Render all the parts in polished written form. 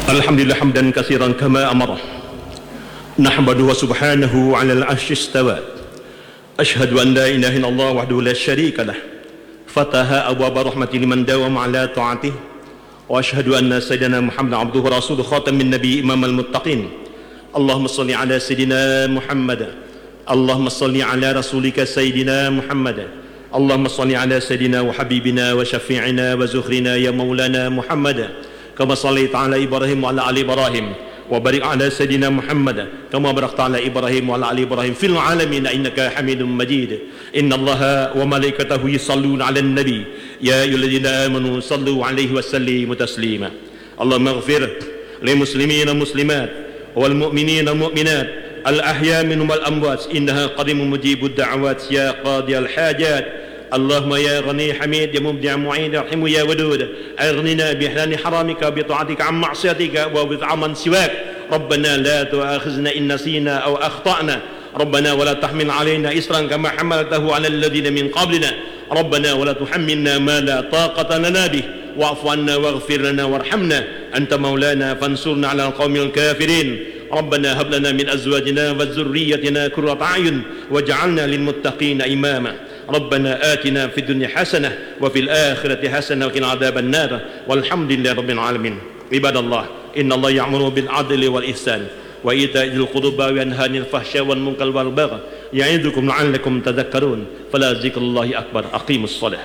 الحمد لله حمدا كثيرا كما أمره نحمده سبحانه على العرش استوى أشهد أن لا إله إلا الله وحده لا شريك له فتح أبواب رحمة لمن داوم على طاعته وأشهد أن سيدنا محمد عبده ورسوله خاتم النبي إمام المتقين اللهم صل على سيدنا محمد اللهم صل على رسولك سيدنا محمد اللهم صل على سيدنا وحبيبنا وشفيعنا وزخرنا يا مولانا محمد كما صليت على إبراهيم وعلى آل إبراهيم وبارك على سيدنا محمد كما باركت على إبراهيم وعلى آل إبراهيم في العالمين إنك حميد مجيد إن الله وملائكته يصلون على النبي يا أيها الذين آمنوا صلوا عليه وسلموا تسليما اللهم اغفر للمسلمين والمسلمات والمؤمنين والمؤمنات الأحياء منهم والأموات إنها قريب مجيب الدعوات يا قاضي الحاجات اللهم يا غني حميد يا مبدع معين رحيم يا ودود أغننا بإحلال حرامك وبطاعتك عن معصيتك وبطاعة من سواك ربنا لا تؤاخذنا إن نسينا أو أخطأنا ربنا ولا تحمل علينا إصرا كما حملته على الذين من قبلنا ربنا ولا تحملنا ما لا طاقة لنا به واعف عنا واغفر لنا وارحمنا أنت مولانا فانصرنا على القوم الكافرين ربنا هب لنا من أزواجنا وذريتنا قرة أعين واجعلنا للمتقين إماما ربنا آتنا في الدنيا حسنة وفي الآخرة حسنة وقنا عذاب النار والحمد لله رب العالمين عباد الله إن الله يأمر بالعدل والإحسان وإيتاء ذي القربى وينهى عن الفحشاء والمنكر والبغي يعظكم لعلكم تذكرون فلا ذكر الله أكبر أقيموا الصلاة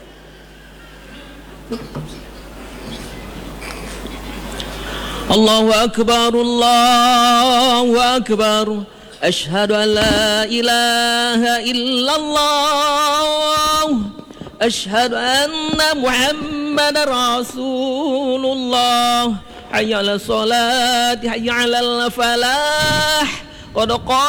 الله أكبر الله أكبر أشهد أن لا إله إلا الله أشهد أن محمد رسول الله حي على الصلاة حي على الفلاح قد